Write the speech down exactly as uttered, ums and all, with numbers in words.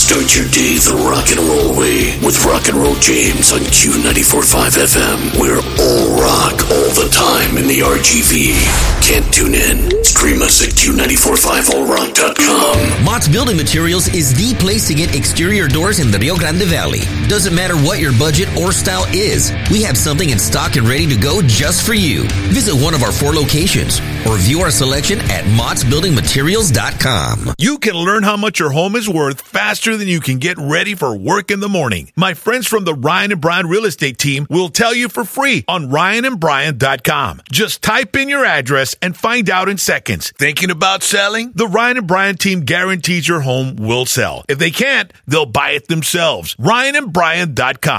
Start your day the rock and roll way with Rock and Roll James on Q ninety-four point five F M. We're all rock all the time in the R G V. Can't tune in? Stream us at Q nine four five all rock dot com. Mott's Building Materials is the place to get exterior doors in the Rio Grande Valley. Doesn't matter what your budget or style is, we have something in stock and ready to go just for you. Visit one of our four locations or view our selection at Mott's Building Materials dot com. You can learn how much your home is worth faster than you can get ready for work in the morning. My friends from the Ryan and Brian Real Estate Team will tell you for free on Ryan and Brian dot com. Just type in your address and find out in seconds. Thinking about selling? The Ryan and Brian Team guarantees your home will sell. If they can't, they'll buy it themselves. Ryan and Brian dot com.